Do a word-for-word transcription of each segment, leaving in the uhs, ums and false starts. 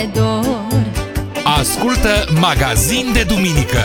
Dor. Ascultă Magazin de Duminică.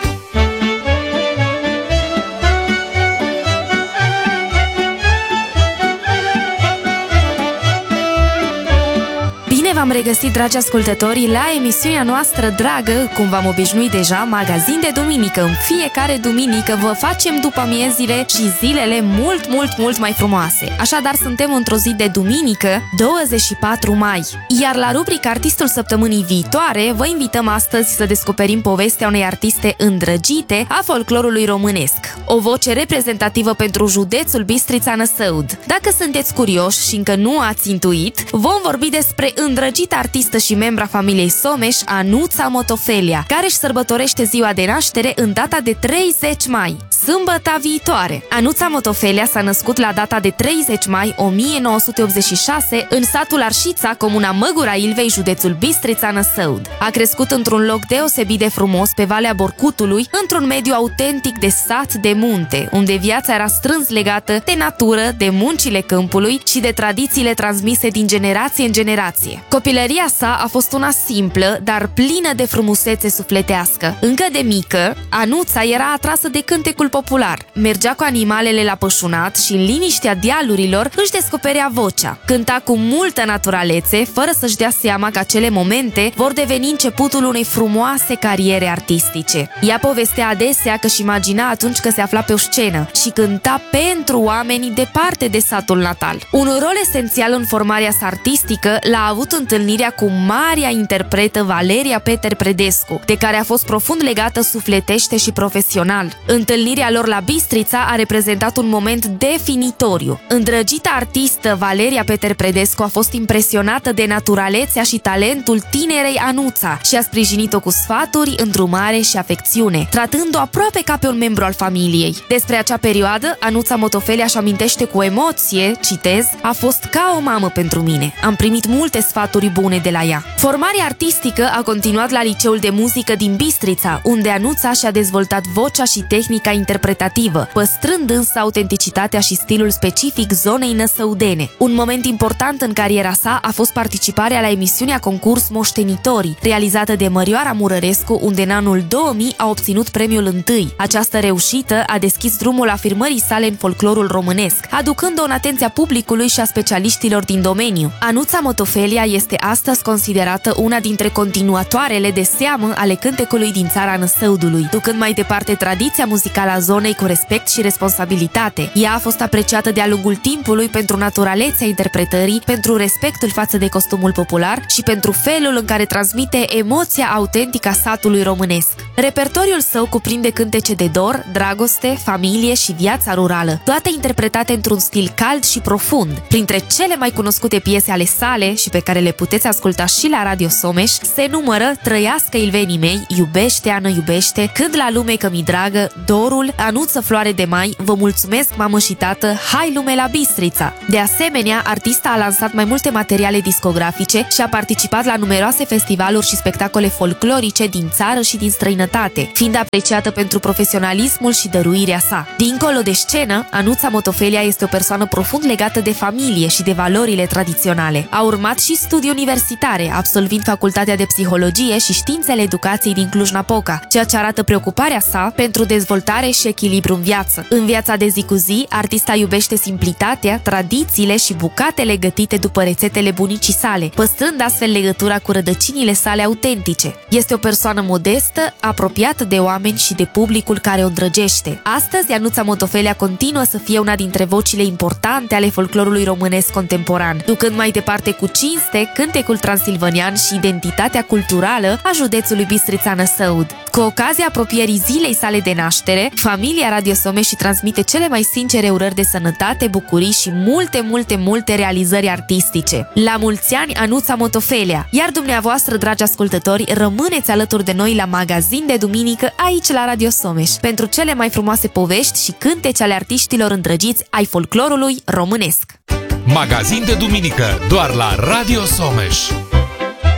Bine v-am regăsit, dragi ascultători, la emisiunea noastră dragă, cum v-am obișnuit deja, Magazin de Duminică. În fiecare duminică vă facem după amiezile și zilele mult, mult, mult mai frumoase. Așadar, suntem într-o zi de duminică, douăzeci și patru mai. Iar la rubrica Artistul Săptămânii viitoare, vă invităm astăzi să descoperim povestea unei artiste îndrăgite a folclorului românesc. O voce reprezentativă pentru județul Bistrița-Năsăud. Dacă sunteți curioși și încă nu ați intuit, vom vorbi despre îndrăgită artistă și membra familiei Someș, Anuța Motofelia, care își sărbătorește ziua de naștere în data de treizeci mai, sâmbăta viitoare. Anuța Motofelia s-a născut la data de treizeci mai o mie nouă sute optzeci și șase în satul Arșița, comuna Măgura Ilvei, județul Bistrița-Năsăud. A crescut într-un loc deosebit de frumos pe Valea Borcutului, într-un mediu autentic de sat de munte, unde viața era strâns legată de natură, de muncile câmpului și de tradițiile transmise din generație în generație. Copilăria sa a fost una simplă, dar plină de frumusețe sufletească. Încă de mică, Anuța era atrasă de cântecul popular. Mergea cu animalele la pășunat și în liniștea dealurilor își descoperea vocea. Cânta cu multă naturalețe, fără să-și dea seama că acele momente vor deveni începutul unei frumoase cariere artistice. Ea povestea adesea că își imagina atunci că se afla pe o scenă și cânta pentru oamenii departe de satul natal. Un rol esențial în formarea sa artistică l-a avut întâlnirea cu marea interpretă Valeria Peter Predescu, de care a fost profund legată sufletește și profesional. Întâlnirea lor la Bistrița a reprezentat un moment definitoriu. Îndrăgita artistă Valeria Peter Predescu a fost impresionată de naturalețea și talentul tinerei Anuța și a sprijinit-o cu sfaturi, îndrumare și afecțiune, tratând-o aproape ca pe un membru al familiei. Despre acea perioadă, Anuța Motofelia își amintește cu emoție, citez, "A fost ca o mamă pentru mine. Am primit multe sfaturi bune de la ea." Formarea artistică a continuat la Liceul de Muzică din Bistrița, unde Anuța și-a dezvoltat vocea și tehnica interpretativă, păstrând însă autenticitatea și stilul specific zonei năsăudene. Un moment important în cariera sa a fost participarea la emisiunea concurs Moștenitorii, realizată de Mărioara Murărescu, unde în anul două mii a obținut premiul întâi. Această reușită a deschis drumul afirmării sale în folclorul românesc, aducând-o în atenția publicului și a specialiștilor din domeniu. Anuța Motofelia este astăzi considerată una dintre continuatoarele de seamă ale cântecului din țara Năsăudului, ducând mai departe tradiția muzicală a zonei cu respect și responsabilitate. Ea a fost apreciată de-a lungul timpului pentru naturalețea interpretării, pentru respectul față de costumul popular și pentru felul în care transmite emoția autentică a satului românesc. Repertoriul său cuprinde cântece de dor, dragoste, familie și viața rurală, toate interpretate într-un stil cald și profund. Printre cele mai cunoscute piese ale sale și pe care le puteți asculta și la Radio Someș se numără Trăiască Ilvenii mei, Iubește, Ană, iubește, Când la lume că mi dragă, Dorul, Anuță floare de mai, Vă mulțumesc mamă și tată, Hai lume la Bistrița. De asemenea, artista a lansat mai multe materiale discografice și a participat la numeroase festivaluri și spectacole folclorice din țară și din străinătate, fiind apreciată pentru profesionalismul și dăruirea sa. Dincolo de scenă, Anuța Motofelia este o persoană profund legată de familie și de valorile tradiționale. A urmat și studii universitare, absolvind Facultatea de Psihologie și Științele Educației din Cluj-Napoca, ceea ce arată preocuparea sa pentru dezvoltare și echilibru în viață. În viața de zi cu zi, artista iubește simplitatea, tradițiile și bucatele gătite după rețetele bunicii sale, păstrând astfel legătura cu rădăcinile sale autentice. Este o persoană modestă, apropiată de oameni și de publicul care o îndrăgește. Astăzi, Anuța Motofelia continuă să fie una dintre vocile importante ale folclorului românesc contemporan, ducând mai departe cu cinste cântecul transilvanian și identitatea culturală a județului Bistrița-Năsăud. Cu ocazia apropierii zilei sale de naștere, familia Radio Someș și transmite cele mai sincere urări de sănătate, bucurii și multe, multe, multe realizări artistice. La mulți ani, Anuța Motofelia! Iar dumneavoastră, dragi ascultători, rămâneți alături de noi la Magazin de Duminică aici la Radio Someș, pentru cele mai frumoase povești și cântece ale artiștilor îndrăgiți ai folclorului românesc. Magazin de Duminică, doar la Radio Someș.